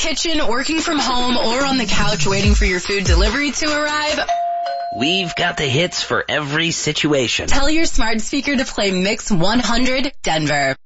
kitchen, working from home, or on the couch waiting for your food delivery to arrive? We've got the hits for every situation. Tell your smart speaker to play Mix 100 Denver.